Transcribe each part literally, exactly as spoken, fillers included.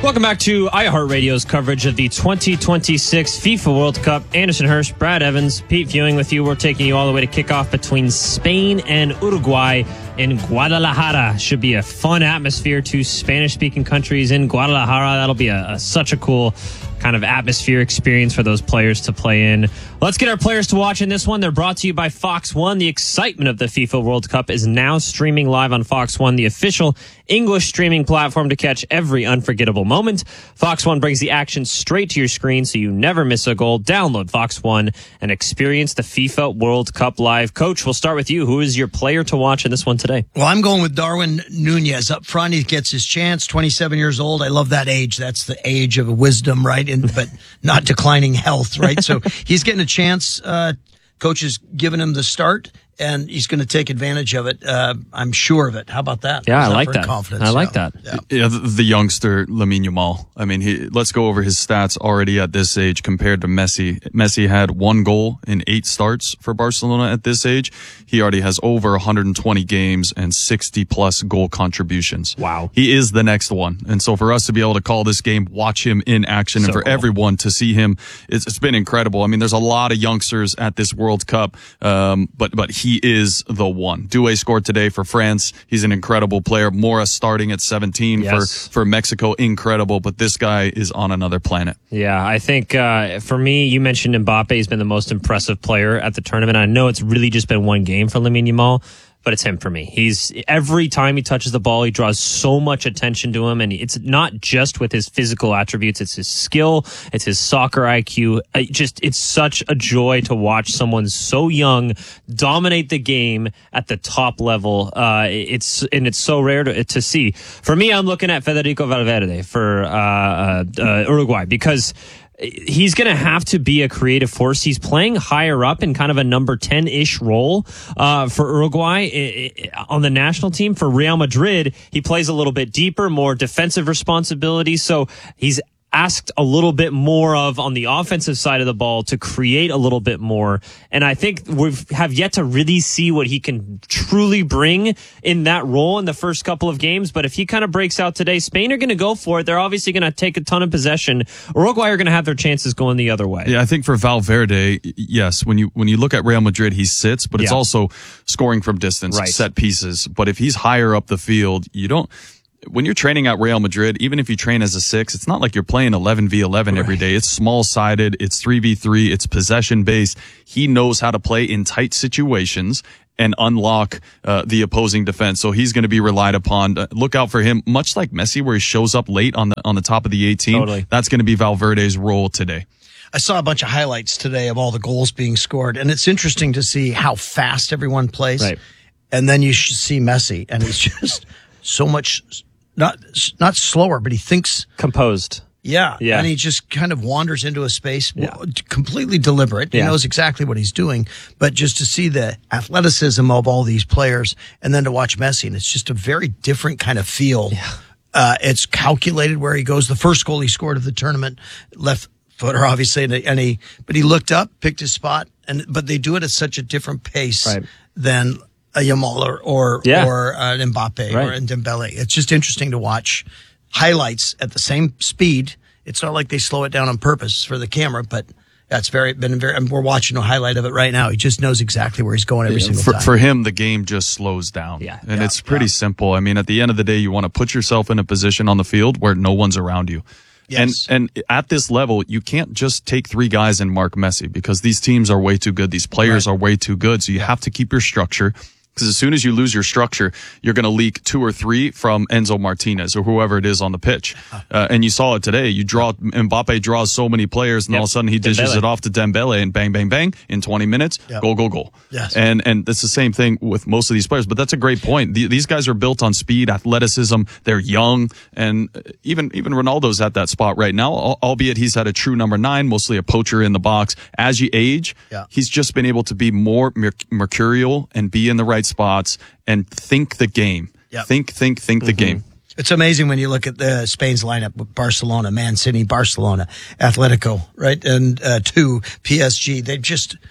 Welcome back to iHeartRadio's coverage of the twenty twenty-six FIFA World Cup. Anderson Hirsch, Brad Evans, Pete Viewing with you. We're taking you all the way to kickoff between Spain and Uruguay in Guadalajara. Should be a fun atmosphere. Two Spanish-speaking countries in Guadalajara. That'll be a, a such a cool kind of atmosphere experience for those players to play in. Let's get our players to watch in this one. They're brought to you by Fox One. The excitement of the FIFA World Cup is now streaming live on Fox One, the official English streaming platform to catch every unforgettable moment. Fox One brings the action straight to your screen so you never miss a goal. Download Fox One and experience the FIFA World Cup live. Coach, we'll start with you. Who is your player to watch in this one today? Well, I'm going with Darwin Nunez up front. He gets his chance, twenty-seven years old. I love that age. That's the age of wisdom, right? And, but not declining health, right? So he's getting a chance. Uh, coach has given him the start, and he's going to take advantage of it. Uh, I'm sure of it. How about that? Yeah, He's I like that. Confidence. I like yeah. that. Yeah, yeah the, the youngster Lamine Yamal. I mean, he, let's go over his stats already at this age compared to Messi. Messi had one goal in eight starts for Barcelona at this age. He already has over one hundred twenty games and sixty plus goal contributions. Wow. He is the next one. And so for us to be able to call this game, watch him in action, So and for cool. everyone to see him, it's, it's been incredible. I mean, there's a lot of youngsters at this World Cup, um, but, but he is the one. Doué scored today for France. He's an incredible player. Mora starting at seventeen Yes. for, for Mexico. Incredible. But this guy is on another planet. Yeah, I think uh, for me, you mentioned Mbappe. He's been the most impressive player at the tournament. I know it's really just been one game for Lamine Yamal, but it's him for me. He's every time he touches the ball, he draws so much attention to him, and it's not just with his physical attributes. It's his skill. It's his soccer I Q. It just it's such a joy to watch someone so young dominate the game at the top level. Uh, it's and it's so rare to, to see. For me, I'm looking at Federico Valverde for uh, uh, uh, Uruguay because he's going to have to be a creative force. He's playing higher up in kind of a number ten-ish role uh, for Uruguay I- I- on the national team. For Real Madrid, he plays a little bit deeper, more defensive responsibility. So he's asked a little bit more of on the offensive side of the ball to create a little bit more. And I think we have yet to really see what he can truly bring in that role in the first couple of games. But if he kind of breaks out today, Spain are going to go for it. They're obviously going to take a ton of possession. Uruguay are going to have their chances going the other way. Yeah, I think for Valverde, yes, when you when you look at Real Madrid, he sits, but it's Yeah. also scoring from distance, Right. set pieces. But if he's higher up the field, you don't. When you're training at Real Madrid, even if you train as a six, it's not like you're playing eleven v eleven every day. It's small-sided, it's three v three, it's possession-based. He knows how to play in tight situations and unlock uh, the opposing defense. So he's going to be relied upon. Uh, look out for him, much like Messi, where he shows up late on the on the top of the eighteen. Totally. That's going to be Valverde's role today. I saw a bunch of highlights today of all the goals being scored, and it's interesting to see how fast everyone plays. Right. And then you should see Messi, and he's just so much not not slower, but he thinks Composed. yeah, Yeah. and he just kind of wanders into a space, Yeah. completely deliberate. He Yeah. knows exactly what he's doing, but just to see the athleticism of all these players, and then to watch Messi, and it's just a very different kind of feel. Yeah. Uh, it's calculated where he goes. The first goal he scored of the tournament, left footer, obviously, and, and he, but he looked up, picked his spot, and but they do it at such a different pace Right. than a Yamal or or, Yeah. or uh, an Mbappe Right. or an Dembele. It's just interesting to watch highlights at the same speed. It's not like they slow it down on purpose for the camera, but that's very been very. And we're watching a highlight of it right now. He just knows exactly where he's going every single For, time. for him, the game just slows down. Yeah. And Yeah, it's pretty yeah. simple. I mean, at the end of the day, you want to put yourself in a position on the field where no one's around you. Yes. And and at this level, you can't just take three guys and mark Messi because these teams are way too good. These players Right. are way too good. So you have to keep your structure. Because as soon as you lose your structure, you're going to leak two or three from Enzo Martinez or whoever it is on the pitch. Uh, and you saw it today. You draw Mbappe draws so many players, and Yep. all of a sudden he dishes Dembele. it off to Dembele, and bang, bang, bang in twenty minutes, Yep. goal, goal, goal. Yes. And and it's the same thing with most of these players. But that's a great point. The, these guys are built on speed, athleticism. They're young, and even even Ronaldo's at that spot right now. al- Albeit he's had a true number nine, mostly a poacher in the box. As you age, Yeah. he's just been able to be more merc- mercurial and be in the right spots and think the game. Yep. Think, think, think the game. It's amazing when you look at the Spain's lineup with Barcelona, Man City, Barcelona, Atletico, right? And uh, two, P S G. They just,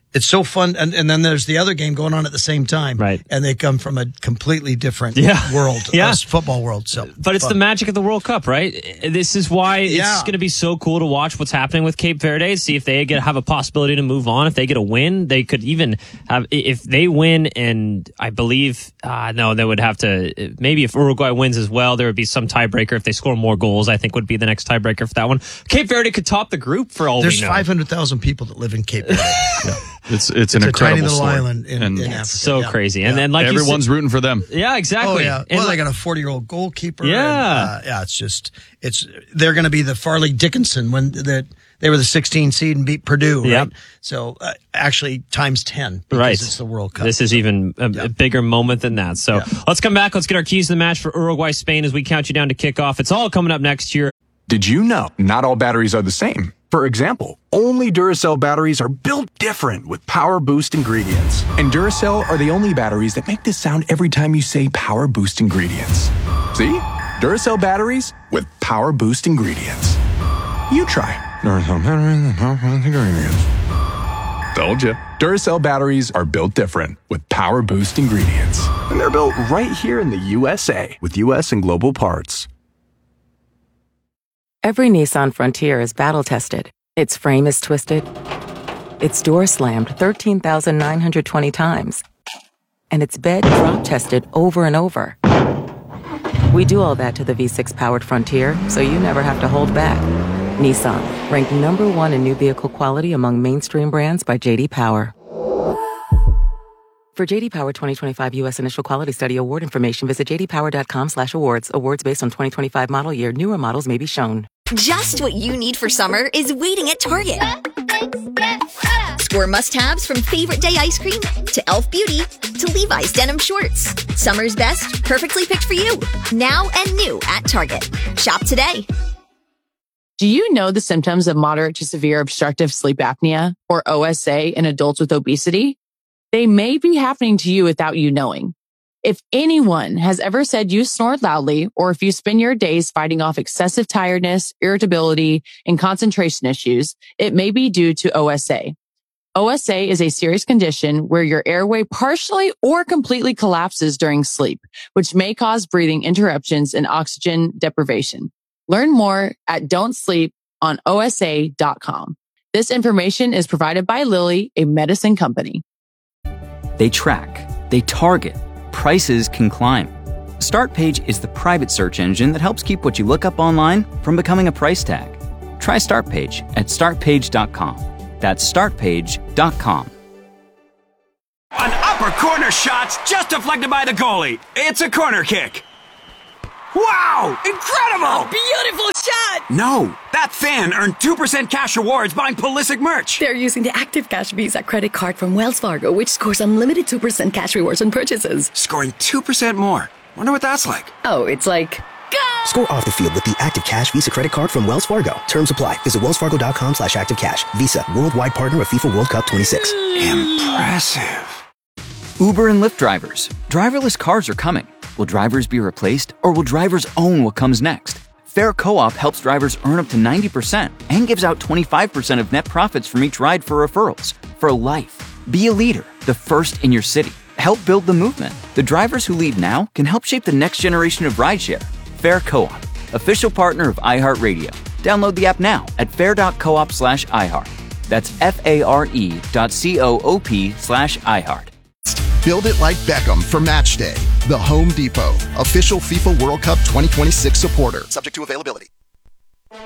It's so fun. And, and then there's the other game going on at the same time. Right. And they come from a completely different Yeah. world, Yeah. uh, football world. So, But it's fun. the magic of the World Cup, right? This is why it's Yeah. going to be so cool to watch what's happening with Cape Verde, see if they get have a possibility to move on. If they get a win, they could even have, if they win, and I believe, uh, no, they would have to, maybe if Uruguay wins as well, there would be some tiebreaker. If they score more goals, I think would be the next tiebreaker for that one. Cape Verde could top the group for all There's we know. five hundred thousand people that live in Cape Verde. Yeah. It's, it's, It's an a incredible tiny little story. island in, and in Africa. It's so Yeah. crazy. Yeah. And then, like you everyone's said, rooting for them. yeah, exactly. Oh yeah, And well, like- they got a forty-year-old goalkeeper. Yeah. and, uh, yeah. It's just, it's they're going to be the Farley Dickinson when that they were the sixteen seed and beat Purdue. Right. Yep. So uh, actually times ten because Right. it's the World Cup. This is even a, Yeah. a bigger moment than that. So Yeah. let's come back. Let's get our keys to the match for Uruguay, Spain as we count you down to kick off. It's all coming up next year. Did you know not all batteries are the same? For example, only Duracell batteries are built different with Power Boost ingredients. And Duracell are the only batteries that make this sound every time you say Power Boost ingredients. See? Duracell batteries with Power Boost ingredients. You try. Duracell batteries with Power Boost ingredients. Told you. Duracell batteries are built different with Power Boost ingredients. And they're built right here in the U S A with U S and global parts. Every Nissan Frontier is battle-tested. Its frame is twisted. Its door slammed thirteen thousand nine hundred twenty times. And its bed drop-tested over and over. We do all that to the V six powered Frontier, so you never have to hold back. Nissan, ranked number one in new vehicle quality among mainstream brands by J D Power. For J D Power twenty twenty-five U S Initial Quality Study Award information, visit j d power dot com slash awards. Awards based on twenty twenty-five model year. Newer models may be shown. Just what you need for summer is waiting at Target. Score must-haves from Favorite Day ice cream to Elf Beauty to Levi's denim shorts. Summer's best, perfectly picked for you. Now and new at Target. Shop today. Do you know the symptoms of moderate to severe obstructive sleep apnea, or O S A, in adults with obesity? They may be happening to you without you knowing. If anyone has ever said you snored loudly, or if you spend your days fighting off excessive tiredness, irritability, and concentration issues, it may be due to O S A. O S A is a serious condition where your airway partially or completely collapses during sleep, which may cause breathing interruptions and oxygen deprivation. Learn more at don't sleep on O S A dot com. This information is provided by Lilly, a medicine company. They track, they target, prices can climb. StartPage is the private search engine that helps keep what you look up online from becoming a price tag. Try StartPage at start page dot com. That's start page dot com. An upper corner shot's just deflected by the goalie. It's a corner kick. Wow! Incredible! Beautiful shot! No, that fan earned two percent cash rewards buying Pulisic merch. They're using the Active Cash Visa credit card from Wells Fargo, which scores unlimited two percent cash rewards on purchases. Scoring two percent more. Wonder what that's like. Oh, it's like... Go! Score off the field with the Active Cash Visa credit card from Wells Fargo. Terms apply. Visit wells fargo dot com slash active cash. Visa, worldwide partner of FIFA World Cup twenty-six. Impressive. Uber and Lyft drivers. Driverless cars are coming. Will drivers be replaced, or will drivers own what comes next? Fair Co-op helps drivers earn up to ninety percent and gives out twenty-five percent of net profits from each ride for referrals. For life. Be a leader, the first in your city. Help build the movement. The drivers who lead now can help shape the next generation of rideshare. Fair Co-op, official partner of iHeartRadio. Download the app now at fair dot coop slash iHeart. That's F-A-R-E dot C-O-O-P slash iHeart. Build it like Beckham for Match Day. The Home Depot, official FIFA World Cup twenty twenty-six supporter. Subject to availability.